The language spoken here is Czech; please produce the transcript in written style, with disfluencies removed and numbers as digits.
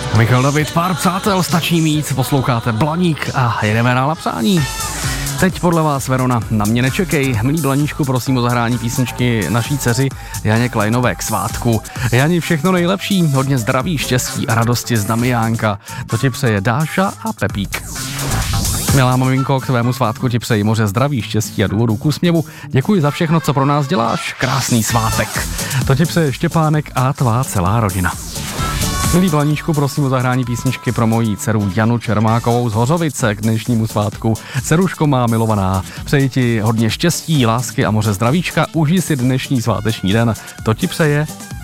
Michal David, pár přátel stačí mít, posloucháte Blaník a jedeme na lapsání. Teď podle vás, Verona, na mě nečekej. Milý Blaníčku, prosím o zahrání písničky naší dceři Janě Kleinové k svátku. Jani, všechno nejlepší, hodně zdraví, štěstí a radosti z Damiánka. To ti přeje Dáša a Pepík. Milá maminko, k tvému svátku ti přeji moře zdraví, štěstí a důvodů k úsměvu. Děkuji za všechno, co pro nás děláš. Krásný svátek. To ti přeje Štěpánek a tvá celá rodina. Milý Blaníčku, prosím o zahrání písničky pro moji dceru Janu Čermákovou z Hořovice k dnešnímu svátku. Dceruško má milovaná, přeji ti hodně štěstí, lásky a moře zdravíčka, užij si dnešní sváteční den. To ti přeje